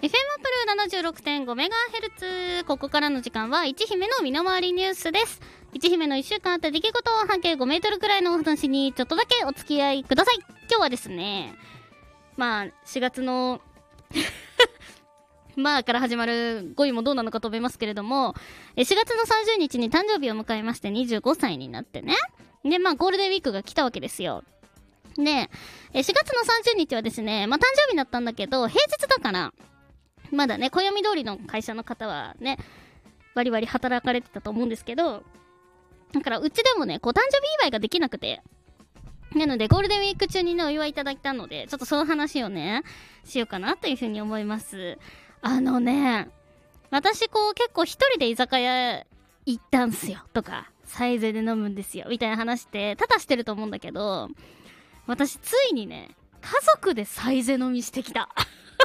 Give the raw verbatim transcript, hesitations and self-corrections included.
エフエム アップル ななじゅうろくてんごメガヘルツ。ここからの時間は、いち姫の身の回りニュースです。いち姫のいっしゅうかんあった出来事を半径ごメートルくらいのお話にちょっとだけお付き合いください。今日はですね、まあ、しがつの、まあから始まるごいもどうなのかと思いますけれども、しがつのさんじゅうにちに誕生日を迎えましてにじゅうごさいになってね。で、まあゴールデンウィークが来たわけですよ。で、しがつのさんじゅうにちはですね、まあ誕生日だったんだけど、平日だから、まだね、暦通りの会社の方はね、バリバリ働かれてたと思うんですけど、だからうちでもね、こう誕生日祝いができなくて、なのでゴールデンウィーク中にね、お祝いいただいたので、ちょっとその話をね、しようかなというふうに思います。あのね、私こう結構一人で居酒屋行ったんすよとか、サイゼで飲むんですよみたいな話って多々してると思うんだけど、私ついにね、家族でサイゼ飲みしてきた。